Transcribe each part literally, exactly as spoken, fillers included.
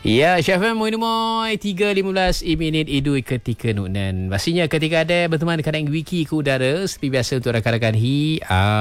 Ya, Syafam Moinomoy tiga lima belas minit idui ketika nunan. Pastinya ketika ada berteman dengan wiki ke udara seperti biasa untuk rakan-rakan hi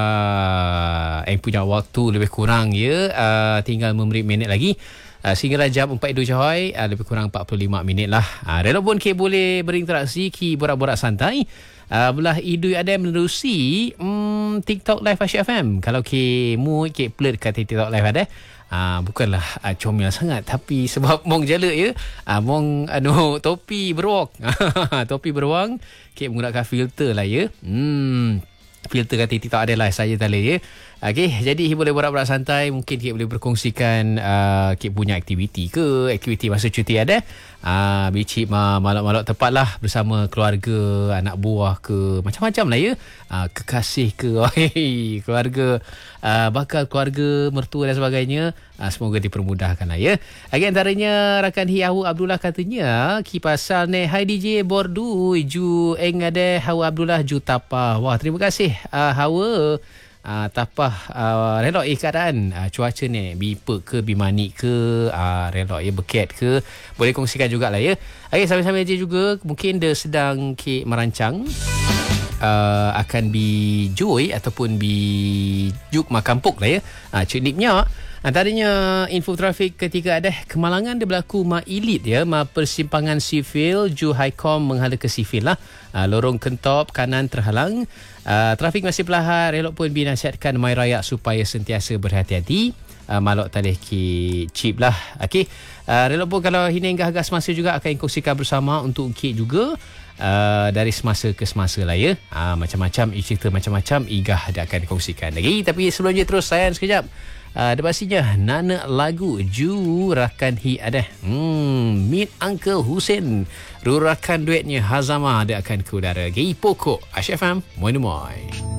ah yang punya waktu lebih kurang ya, uh, tinggal memberi minit lagi. Uh, sehingga jam empat dua Johor, uh, lebih kurang empat puluh lima minit lah. Uh, Rela pun ke boleh berinteraksi ki borak-borak santai. Uh, belah idui ada menerusi um, TikTok Live Asyik F M. Kalau ke mu ke play kat TikTok Live ada. Ah, bukanlah ah, comel sangat, tapi sebab mong jala ya, ah, mong anu topi beruang. Topi beruang ke menggunakan filter lah ya. Hmm, filter kat TikTok ada lah, saya tak boleh ya. Okey, jadi boleh borak-borak santai, mungkin kita boleh berkongsikan uh, kita punya aktiviti ke, aktiviti masa cuti ada. Ah, uh, bicik malak-malak tepat lah bersama keluarga, anak buah ke, macam-macam lah ya. Uh, kekasih ke, keluarga, uh, bakal keluarga, mertua dan sebagainya. Uh, semoga dipermudahkan lah ya. Lagi antaranya rakan Hiyahu Abdullah katanya ki pasal ne hai D J Bordu ju eng ada Hawa Abdullah ju tapa. Wah, terima kasih uh, Hawa. Uh, tapah uh, relok eh keadaan uh, cuaca ni bipa ke bimani ke uh, relok ya beket ke, boleh kongsikan jugalah ya. Okay, sambil-sambil je juga mungkin dia sedang ke merancang uh, akan bi joy ataupun bi juk makampuk lah ya. Uh, Cik Nipnya antaranya info trafik ketika ada kemalangan dia berlaku ma elit ya, ma persimpangan sivil ju Highcom menghala ke sivil lah. Uh, lorong Kentop kanan terhalang. Uh, trafik masih pelahar, elok pun binasihatkan mai rakyat supaya sentiasa berhati-hati. Uh, malok talih ki chip lah. Okey. Uh, elok pun kalau hingga agak semasa juga akan kongsikan bersama untuk kit juga. Uh, dari semasa ke semasa lah ya. Uh, macam-macam cerita macam-macam igah dia akan kongsikan lagi. Tapi sebelum je terus sayang sekejap. Uh, ada pastinya nana lagu ju rakan hi ada. Hmm, meet Uncle Hussein. Rurakan duetnya Hazama dia akan ke udara. Gi pokok Asyik F M Moinomoy.